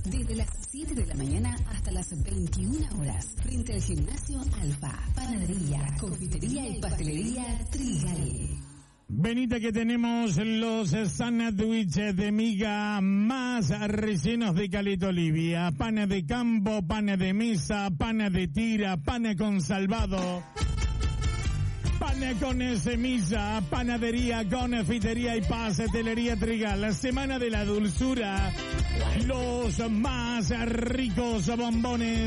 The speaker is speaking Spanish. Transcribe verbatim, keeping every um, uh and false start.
desde las siete de la mañana hasta las veintiuna horas, frente al gimnasio Alfa. Panadería, confitería y pastelería Trigal. Venite que tenemos los sándwiches de miga más rellenos de Caleta Olivia. Panes de campo, panes de mesa, panes de tira, panes con salvado. Panes con semilla, panadería, confitería y pastelería Trigal. La semana de la dulzura, los más ricos bombones